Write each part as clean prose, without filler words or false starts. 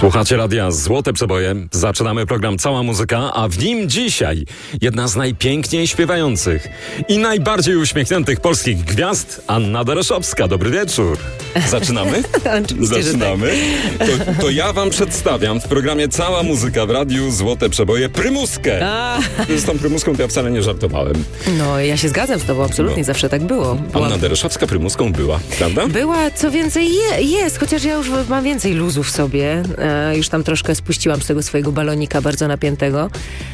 Słuchacie radia Złote Przeboje. Zaczynamy program Cała Muzyka, a w nim dzisiaj jedna z najpiękniej śpiewających i najbardziej uśmiechniętych polskich gwiazd, Anna Dereszowska. Dobry wieczór. Zaczynamy? Oczywiście, Zaczynamy. Tak. To ja wam przedstawiam w programie Cała Muzyka w radiu Złote Przeboje Prymuskę. Z tą Prymuską to ja wcale nie żartowałem. No, ja się zgadzam z tobą, absolutnie, zawsze tak było. Anna Dereszowska Prymuską była, prawda? Była, co więcej jest, chociaż ja już mam więcej luzu w sobie. Już tam troszkę spuściłam z tego swojego balonika bardzo napiętego.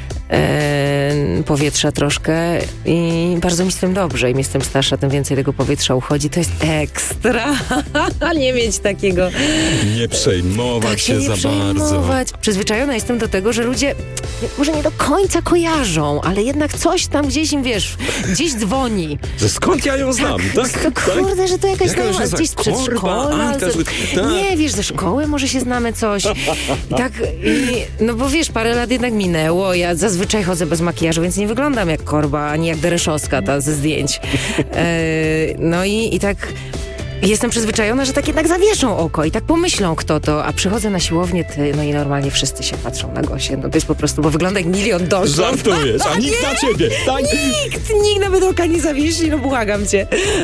Powietrza troszkę i bardzo mi z tym dobrze. Im jestem starsza, tym więcej tego powietrza uchodzi. To jest ekstra. Nie mieć takiego... Nie przejmować tak się nie za przejmować. bardzo. Przyzwyczajona jestem do tego, że ludzie może nie do końca kojarzą, ale jednak coś tam gdzieś im, wiesz, gdzieś dzwoni. Że skąd ja ją znam, tak? To kurde, że to jakaś znajoma, jest gdzieś z przedszkola. Nie, wiesz, ze szkoły może się znamy coś. No bo wiesz, parę lat jednak minęło. Ja zazwyczaj chodzę bez makijażu, więc nie wyglądam jak Korba, ani jak Dereszowska ta ze zdjęć. No i tak jestem przyzwyczajona, że tak jednak zawieszą oko i tak pomyślą, kto to, a przychodzę na siłownię, no i normalnie wszyscy się patrzą na Gosię. No to jest po prostu, bo wygląda jak milion dozów. Żartujesz, a nikt na ciebie, tak? Nikt nawet oka nie zawiesi, no błagam cię.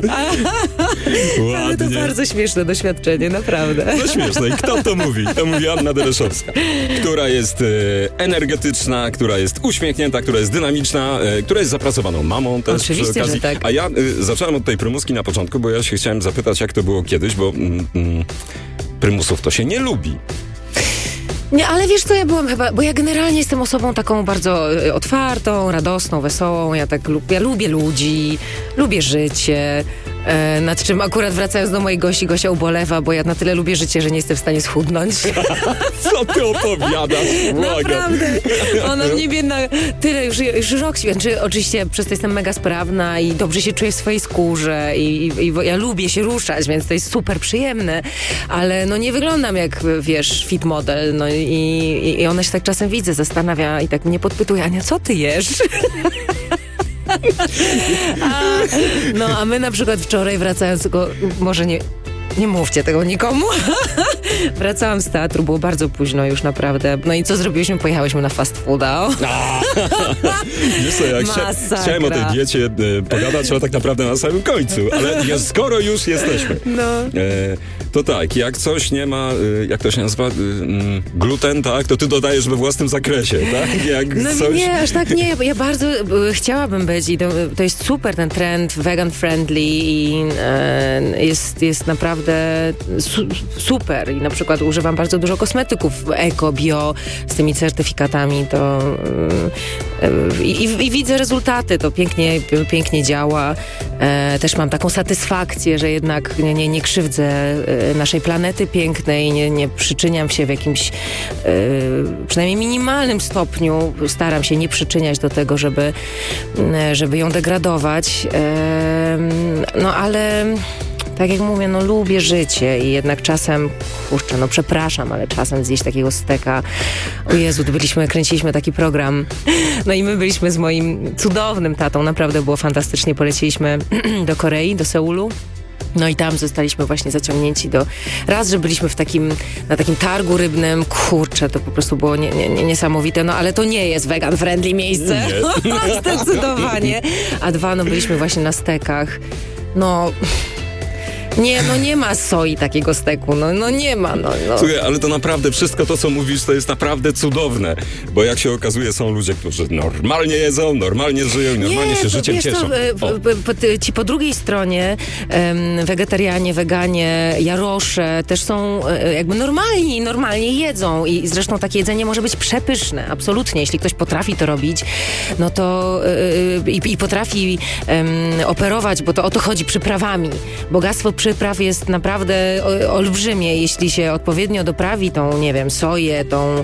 Ale to Ładnie. bardzo śmieszne doświadczenie, naprawdę. No śmieszne. I kto to mówi? To mówi Anna Dereszowska, która jest energetyczna, która jest uśmiechnięta, która jest dynamiczna, która jest zapracowaną mamą też. Oczywiście, przy okazji. że tak. A ja zacząłem od tej prymuski na początku, bo ja się chciałem zapytać, jak to było kiedyś, bo prymusów to się nie lubi. Nie, ale wiesz co, ja byłam chyba, bo ja generalnie jestem osobą taką bardzo otwartą, radosną, wesołą, ja lubię ludzi, lubię życie, nad czym akurat wracając do mojej Gosi, Gosia ubolewa, bo ja na tyle lubię życie, że nie jestem w stanie schudnąć. Co ty opowiadasz? Naprawdę. Ona mnie biedna, tyle już rok święczy. Oczywiście przez to jestem mega sprawna i dobrze się czuję w swojej skórze i ja lubię się ruszać, więc to jest super przyjemne, ale no nie wyglądam jak, wiesz, fit model, no i ona się tak czasem widzę, zastanawia i tak mnie podpytuje: Ania, co ty jesz? A my na przykład wczoraj wracając, tylko może nie mówcie tego nikomu. Wracałam z teatru, było bardzo późno już naprawdę. No i co zrobiliśmy? Pojechałyśmy na fast fooda. Wiesz co, jak chciałem o tej diecie pogadać, ale tak naprawdę na samym końcu. Ale skoro już jesteśmy, to tak, jak coś nie ma, jak to się nazywa, gluten, tak, to ty dodajesz we własnym zakresie, tak? Jak no coś... nie, aż tak nie. Ja bardzo chciałabym być i to jest super ten trend vegan friendly i jest naprawdę super i na przykład używam bardzo dużo kosmetyków eko, bio z tymi certyfikatami, to i widzę rezultaty, to pięknie działa. Też mam taką satysfakcję, że jednak nie krzywdzę naszej planety pięknej, nie przyczyniam się w jakimś przynajmniej minimalnym stopniu, staram się nie przyczyniać do tego, żeby ją degradować. No ale tak jak mówię, no lubię życie i jednak czasem, kurczę, no przepraszam, ale czasem zjeść takiego steka. O Jezu, kręciliśmy taki program. No i my byliśmy z moim cudownym tatą, naprawdę było fantastycznie. Poleciliśmy do Korei, do Seulu. No i tam zostaliśmy właśnie zaciągnięci że byliśmy na takim targu rybnym. Kurczę, to po prostu było niesamowite. No ale to nie jest vegan friendly miejsce. Zdecydowanie. A dwa, no byliśmy właśnie na stekach. No... Nie ma soi takiego steku, no nie ma, no. Słuchaj, ale to naprawdę wszystko to, co mówisz, to jest naprawdę cudowne, bo jak się okazuje, są ludzie, którzy normalnie jedzą, normalnie żyją i normalnie się życiem cieszą. Ci po drugiej stronie wegetarianie, weganie, jarosze też są jakby normalnie jedzą i zresztą takie jedzenie może być przepyszne, absolutnie, jeśli ktoś potrafi to robić, no to i potrafi operować, bo to o to chodzi, przyprawami. Bogactwo przypraw jest naprawdę olbrzymie, jeśli się odpowiednio doprawi tą, nie wiem, soję, tą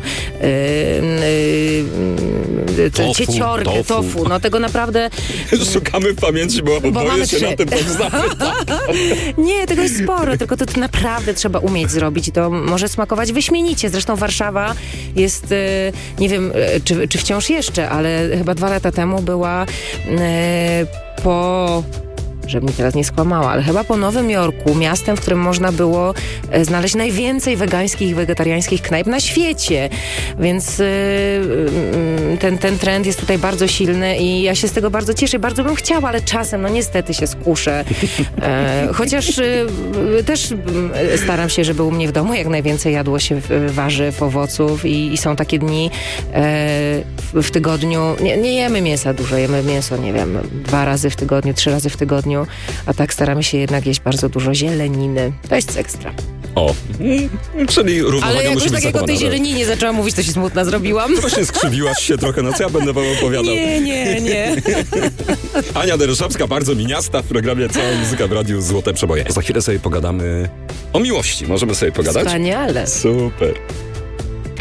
cieciorkę, tofu, no tego naprawdę... Szukamy w pamięci, bo boję się na tym poznamy. Nie, tego jest sporo, tylko to naprawdę trzeba umieć zrobić i to może smakować wyśmienicie. Zresztą Warszawa jest, nie wiem, czy wciąż jeszcze, ale chyba 2 lata temu była po żebym mi teraz nie skłamała, ale chyba po Nowym Jorku, miastem, w którym można było znaleźć najwięcej wegańskich i wegetariańskich knajp na świecie. Więc ten trend jest tutaj bardzo silny i ja się z tego bardzo cieszę. Bardzo bym chciała, ale czasem, no niestety się skuszę. Chociaż też staram się, żeby u mnie w domu jak najwięcej jadło się warzyw, owoców i są takie dni w tygodniu. Nie jemy mięsa dużo, jemy mięso, nie wiem, 2 razy w tygodniu, 3 razy w tygodniu, a tak staramy się jednak jeść bardzo dużo zieleniny. To jest ekstra. O, czyli równowaga ale musi być tak jak o tej zieleninie zaczęłam mówić, to się smutna zrobiłam. Właśnie skrzywiłaś się trochę, no co ja będę wam opowiadał? Nie. Ania Dereszowska, bardzo miniasta w programie Cała Muzyka w Radiu Złote Przeboje. Za chwilę sobie pogadamy o miłości. Możemy sobie pogadać? Wspaniale. Super.